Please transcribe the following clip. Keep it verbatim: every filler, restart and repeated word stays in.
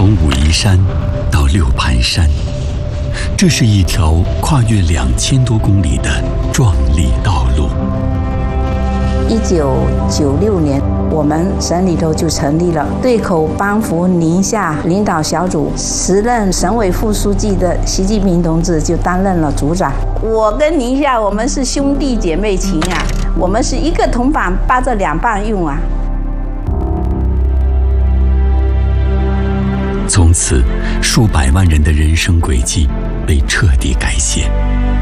从武夷山到六盘山，这是一条跨越两千多公里的壮丽道路。 一九九六年，我们省里头就成立了对口帮扶宁夏领导小组，时任省委副书记的习近平同志就担任了组长。我跟宁夏，我们是兄弟姐妹情啊，我们是一个铜板扒着两半用啊。 从此，数百万人的人生轨迹被彻底改写。